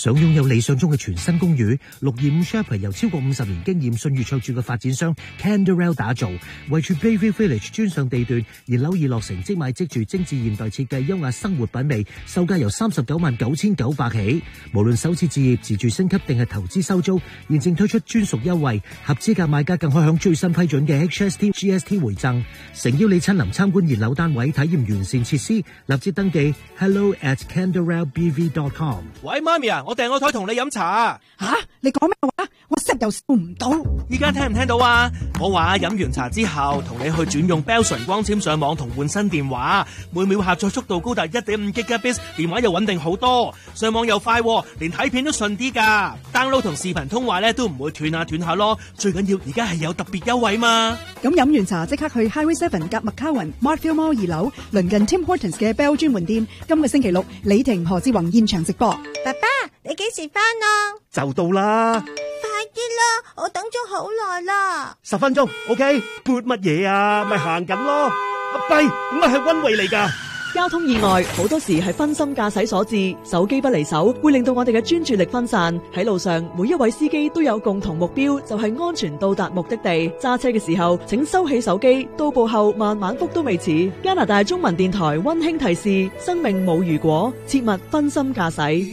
想擁有理想中嘅全新公寓，625 Sherpa 由超過50年經驗、信譽卓著嘅發展商 Canderel 打造，位處 Bayview Village 專上地段，現樓已落成，即買即住，精緻現代設計，優雅生活品味，售價由399900起。無論首次置業、自住升級定係投資收租，現正推出專屬優惠，合資格買家更可享最新批准嘅 HST、GST 回贈。誠邀你親臨參觀現樓單位，體驗完善設施，立即登記 hello@canderelbv.com。 喂，媽咪啊，我訂個台同你飲茶。 吓，你講咩話？我食又笑唔到。 依家聽唔聽到啊？我話飲完茶之後，同你去轉用 Bell 純光纖上網同換新電話，每秒下載速度高達 1.5 Gbps， 電話又穩定好多，上網又快，連睇片都順啲噶。download 同視頻通話咧都唔會斷下咯。最緊要而家係有特別優惠嘛。 咁飲完茶即刻去 Highway 7夾麥卡雲 Markfield Mall 2樓，鄰近 Tim Hortons 嘅 Bell 專門店。今個星期六，李婷、何志宏現場直播。 爸爸，你幾時翻啊？ 就到啦。 快啲啦，我等咗好耐啦。 10分鐘 ，OK。撥乜嘢啊？咪行緊咯。弊，唔係溫慧嚟噶。 交通意外好多時係分心駕駛所致，手機不離手會令到我哋嘅專注力分散。喺路上，每一位司機都有共同目標，就係安全到達目的地。揸車嘅時候，請收起手機，到步後慢慢覆都未遲。加拿大中文電台溫馨提示：生命冇如果，切勿分心駕駛。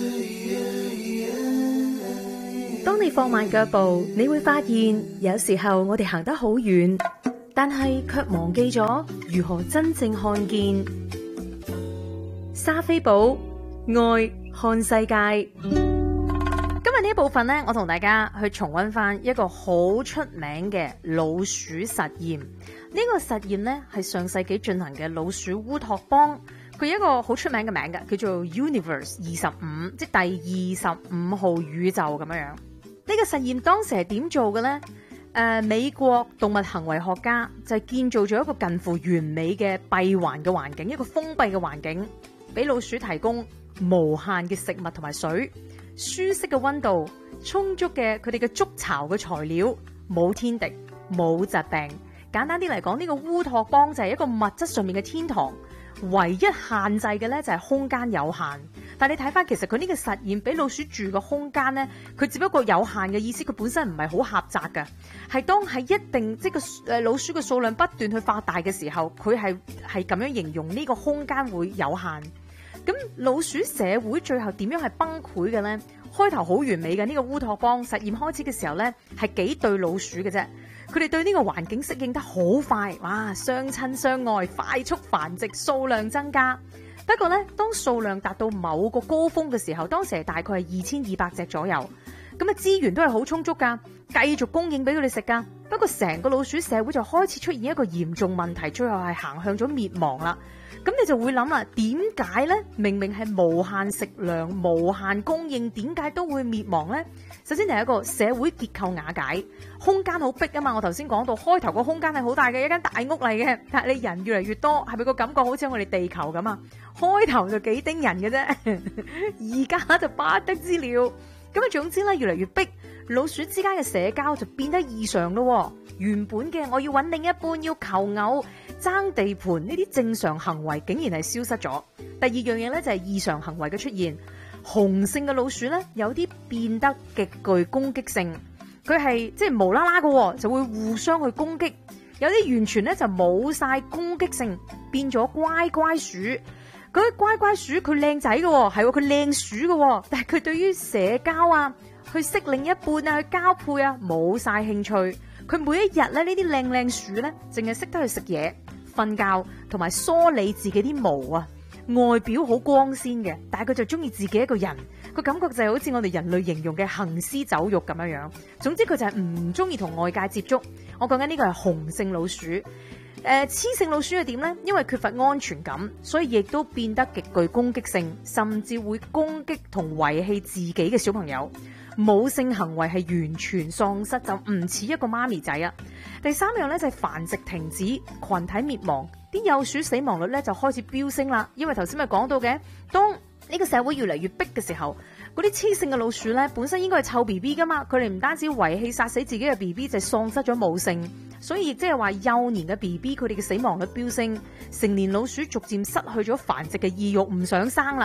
當你放慢腳步，你會發現有時候我哋行得好遠，但係卻忘記咗如何真正看見。莎菲寶愛看世界。今日呢一部分呢，我同大家去重溫翻一個好出名嘅老鼠實驗。呢個實驗呢，係上世紀進行嘅老鼠烏托邦。佢有一個好出名嘅名嘅，叫做 Universe 25，即係第25號宇宙咁樣樣。呢個實驗當時係點做嘅呢？美國動物行為學家就建造咗一個近乎完美嘅閉環嘅環境，一個封閉嘅環境，俾老鼠提供無限嘅食物同埋水，舒適嘅溫度，充足嘅佢哋嘅築巢嘅材料，冇天敵，冇疾病。簡單啲嚟講，呢個烏托邦就係一個物質上面嘅天堂，唯一限制嘅呢就係空間有限。但你睇翻，其實佢呢個實驗俾老鼠住嘅空間呢，佢只不過有限嘅意思，佢本身唔係好狹窄嘅，係當係一定即個老鼠嘅數量不斷去發大嘅時候，佢係咁樣形容呢個空間會有限。咁老鼠社會最後點樣係崩潰嘅呢？開頭好完美嘅呢個烏托邦實驗開始嘅時候呢，係幾對老鼠嘅啫，佢哋對呢個環境適應得好快，哇！相親相愛，快速繁殖，數量增加。不過咧，當數量達到某個高峰嘅時候，當時係大概係2200隻左右，咁啊資源都係好充足噶，繼續供應俾佢哋食噶。不過成個老鼠社會就開始出現一個嚴重問題，最後係行向咗滅亡啦。咁你就會諗啦，點解呢？明明係無限食糧、無限供應，點解都會滅亡呢？首先係一個社會結構瓦解，空間好逼啊嘛！我頭先講到開頭個空間係好大嘅一間大屋嚟嘅，但係你人越嚟越多，係咪個感覺好似我哋地球咁啊？開頭就幾丁人嘅啫，而家就不得之了。咁啊，總之咧，越嚟越逼，老鼠之間嘅社交就變得異常咯。原本嘅我要揾另一半、要求偶、爭地盤呢啲正常行為，竟然係消失咗。第二樣嘢咧就係異常行為嘅出現。雄性嘅老鼠咧，有啲變得極具攻擊性，佢係即係無啦啦嘅，就會互相去攻擊。有啲完全咧就冇晒攻擊性，變咗乖乖鼠。嗰啲乖乖鼠佢靚仔嘅，係佢靚鼠嘅，但係佢對於社交啊、去識另一半啊、去交配啊冇晒興趣。佢每一日咧呢啲靚靚鼠咧，淨係識得去食嘢、瞓覺同埋梳理自己啲毛啊。外表好光鮮嘅，但係佢就中意自己一個人，個感覺就係好似我哋人類形容嘅行屍走肉咁樣樣。總之佢就係唔中意同外界接觸。我講緊呢個係雄性老鼠。雌性老鼠係點呢？因為缺乏安全感，所以亦都變得極具攻擊性，甚至會攻擊同遺棄自己嘅小朋友。母性行為係完全喪失，就唔似一個媽咪仔啊。第三樣咧就係繁殖停止，群體滅亡，啲幼鼠死亡率咧就開始飆升啦。因為頭先咪講到嘅，當呢個社會越嚟越逼嘅時候，嗰啲雌性嘅老鼠咧本身應該係湊 B B 噶嘛，佢哋唔單止遺棄殺死自己嘅 B B， 就喪失咗母性，所以亦即係話幼年嘅 B B 佢哋嘅死亡率飆升，成年老鼠逐漸失去咗繁殖嘅意欲，唔想生啦。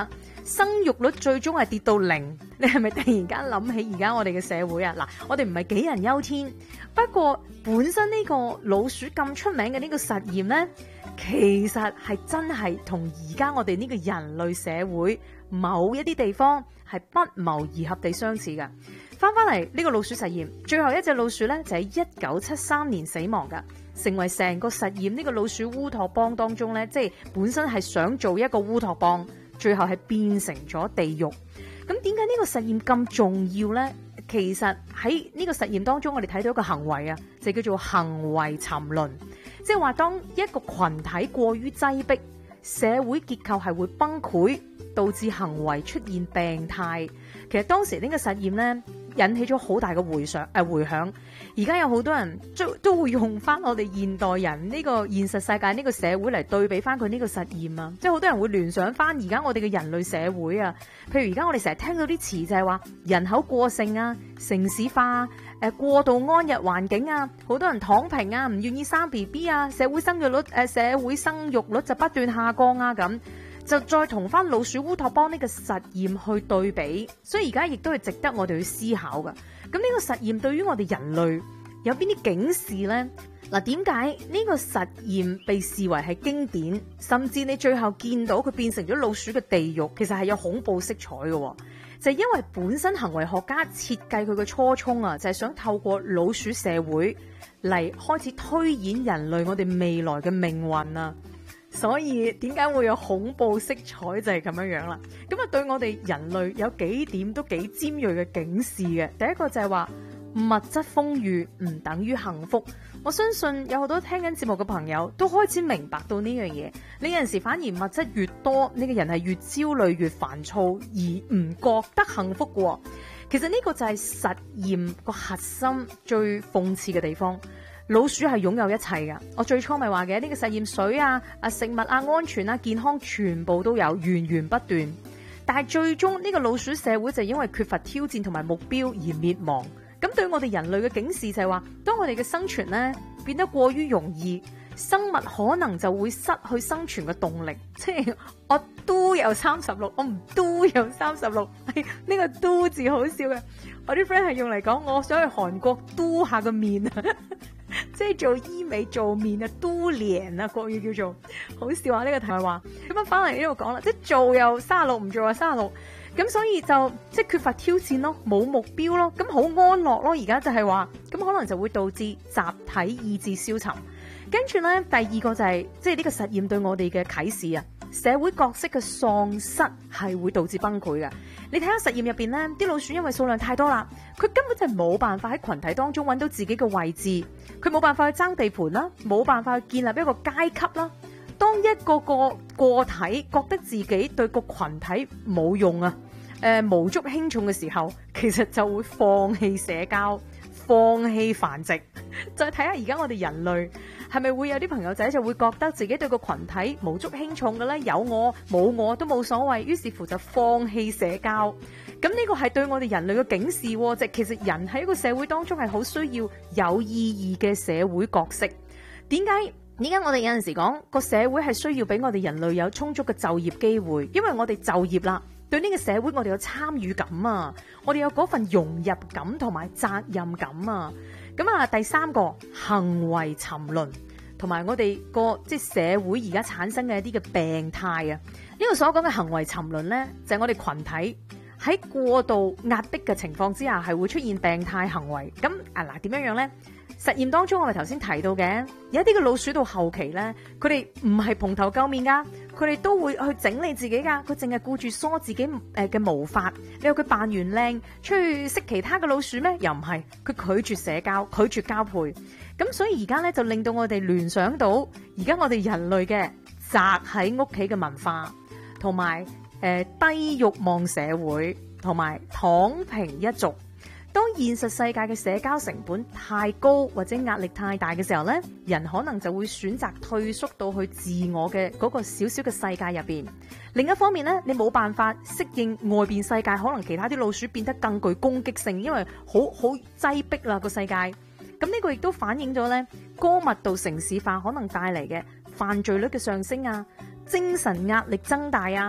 生育率最終係跌到0，你係咪突然間諗起而家我哋嘅社會啊？嗱，我哋唔係杞人憂天，不過本身呢個老鼠咁出名嘅呢個實驗呢，其實係真係同而家我哋呢個人類社會某一啲地方係不謀而合地相似㗎。翻嚟呢個老鼠實驗，最後一隻老鼠呢就喺1973年死亡㗎，成為成個實驗呢個老鼠烏托邦當中呢，即係本身係想做一個烏托邦，最後係變成咗地獄。咁點解呢個實驗咁重要呢？其實喺呢個實驗當中，我哋睇到一個行為啊，就叫做行為沉淪，即係話當一個群體過於擠迫，社會結構係會崩潰，導致行為出現病態。其實當時呢個實驗呢，引起咗好大嘅迴響。而家有好多人都會用翻我哋現代人呢個現實世界呢個社會嚟對比翻佢呢個實驗啊！即係好多人會聯想翻而家我哋嘅人類社會啊。譬如而家我哋成日聽到啲詞就係話人口過剩啊、城市化啊、過度安逸環境啊，好多人躺平啊，唔願意生 BB 啊，社會生育率就不斷下降啊咁。就再同翻老鼠烏托邦呢個實驗去對比，所以而家亦都係值得我哋去思考㗎。咁呢個實驗對於我哋人類有邊啲警示呢？嗱，點解呢個實驗被視為係經典，甚至你最後見到佢變成咗老鼠嘅地獄，其實係有恐怖色彩嘅，就係因為本身行為學家設計佢嘅初衷啊，就係想透過老鼠社會嚟開始推演人類我哋未來嘅命運啊。所以點解會有恐怖色彩就係咁樣啦。咁啊，對我哋人類有幾點都幾尖銳嘅警示嘅。第一個就係話物質豐裕唔等於幸福。我相信有好多聽緊節目嘅朋友都開始明白到呢樣嘢。你有陣時反而物質越多，呢個人係越焦慮越煩躁，而唔覺得幸福嘅。其實呢個就係實驗個核心最諷刺嘅地方。老鼠係擁有一切噶，我最初咪話嘅呢個實驗水啊、食物啊、安全啊、健康全部都有，源源不斷。但係最終呢個老鼠社會就因為缺乏挑戰同埋目標而滅亡。咁對我哋人類嘅警示就係話，當我哋嘅生存呢變得過於容易，生物可能就會失去生存嘅動力。即係我都有36，我唔都有36，呢個都字好笑嘅。我啲 friend 係用嚟講，我想去韓國都下個面啊。即係做醫美做面啊，都臉啊，國語叫做好笑啊！呢個題話咁樣翻嚟呢度講啦，即係做又36，唔做又36，咁所以就即係缺乏挑戰咯，冇目標咯，咁好安樂咯。而家就係話咁可能就會導致集體意志消沉。跟住咧，第二個就係即係呢個實驗對我哋嘅啟示啊，社會角色嘅喪失係會導致崩潰嘅。你睇下實驗入邊咧，啲老鼠因為數量太多啦，佢根本就冇辦法喺群體當中揾到自己嘅位置，佢冇辦法去爭地盤啦，冇辦法去建立一個階級啦。當一個個體覺得自己對個群體冇用啊，無足輕重嘅時候，其實就會放棄社交，放棄繁殖。再睇下而家我哋人類係咪會有啲朋友仔就會覺得自己對個群體無足輕重嘅咧，有我冇我都冇所謂，於是乎就放棄社交。咁呢個係對我哋人類嘅警示，即係其實人喺一個社會當中係好需要有意義嘅社會角色。點解我哋有陣時講個社會係需要俾我哋人類有充足嘅就業機會？因為我哋就業啦，對呢個社會我哋有參與感啊，我哋有嗰份融入感同埋責任感啊。咁啊，第三個行為沉淪，同埋我哋個即係社會而家產生嘅一啲嘅病態啊。呢個所講嘅行為沉淪呢，就係我哋群體喺過度壓迫嘅情況之下，係會出現病態行為。咁嗱，點樣呢？實驗當中我哋頭先提到嘅，有一啲嘅老鼠到後期呢，佢哋唔係蓬頭垢面噶，佢哋都會去整理自己噶，佢淨係顧住梳自己嘅毛髮。你話佢扮完靚出去識其他嘅老鼠咩？又唔係，佢拒絕社交，拒絕交配。咁所以而家呢，就令到我哋聯想到而家我哋人類嘅宅喺屋企嘅文化，同埋低慾望社會，同埋躺平一族。當現實世界嘅社交成本太高或者壓力太大嘅時候呢，人可能就會選擇退縮到去自我嘅嗰個小小嘅世界入邊。另一方面呢，你冇辦法適應外邊世界，可能其他啲老鼠變得更具攻擊性，因為好擠迫啦個世界。咁呢個亦都反映咗呢高密度城市化可能帶嚟嘅犯罪率嘅上升啊，精神壓力增大啊。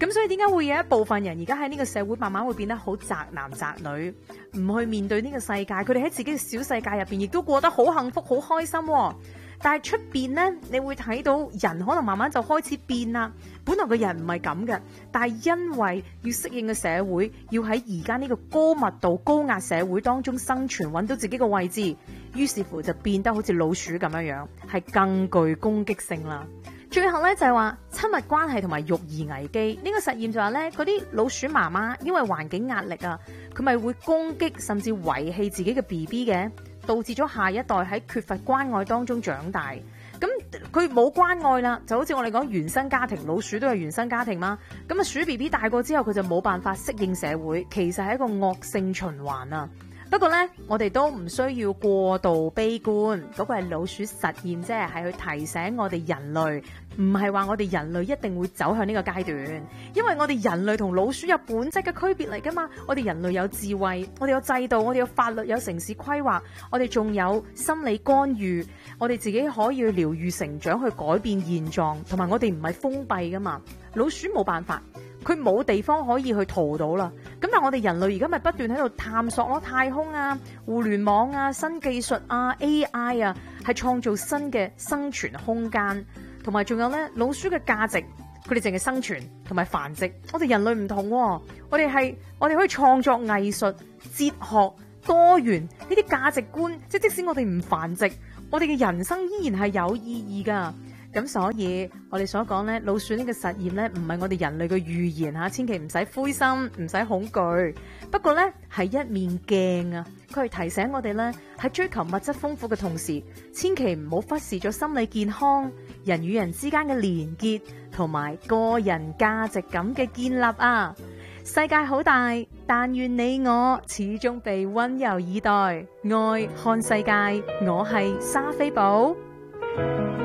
咁所以點解會有一部分人而家喺呢個社會慢慢會變得好宅男宅女，唔去面對呢個世界，佢哋喺自己嘅小世界入邊亦都過得好幸福好開心喎。但係出邊呢，你會睇到人可能慢慢就開始變啦。本來個人唔係咁嘅，但係因為要適應嘅社會，要喺而家呢個高密度高壓社會當中生存，揾到自己嘅位置，於是乎就變得好似老鼠咁樣樣，係更具攻擊性啦。最後咧就係話親密關係同埋育兒危機，呢個實驗就話咧，嗰啲老鼠媽媽因為環境壓力啊，佢咪會攻擊甚至遺棄自己嘅 BB 嘅，導致咗下一代喺缺乏關愛當中長大。咁佢冇關愛啦，就好似我哋講原生家庭，老鼠都係原生家庭嘛。咁啊鼠 BB 大個之後，佢就冇辦法適應社會，其實係一個惡性循環啊。不過呢，我哋都唔需要過度悲觀，嗰個係老鼠實驗啫，係去提醒我哋人類，唔係話我哋人類一定會走向呢個階段，因為我哋人類同老鼠有本質嘅區別嚟噶嘛。我哋人類有智慧，我哋有制度，我哋有法律，有城市規劃，我哋仲有心理干預，我哋自己可以去療癒成長，去改變現狀，同埋我哋唔係封閉噶嘛。老鼠冇辦法，佢冇地方可以去逃到啦。咁但係我哋人類而家咪不斷喺度探索咯，太空啊、互聯網啊、新技術啊、AI 啊，係創造新嘅生存空間，同埋仲有咧老鼠嘅價值，佢哋淨係生存同埋繁殖。我哋人類唔同喎，我哋可以創作藝術、哲學、多元呢啲價值觀，即使我哋唔繁殖，我哋嘅人生依然係有意義噶。咁所以我哋所講咧，老鼠呢個實驗咧，唔係我哋人類嘅預言吓，千祈唔使灰心，唔使恐懼。不過咧係一面鏡啊，佢係提醒我哋咧喺追求物質豐富嘅同時，千祈唔好忽視咗心理健康、人與人之間嘅連結同埋個人價值感嘅建立啊！世界好大，但願你我始終被溫柔以待。愛看世界，我係莎菲寶。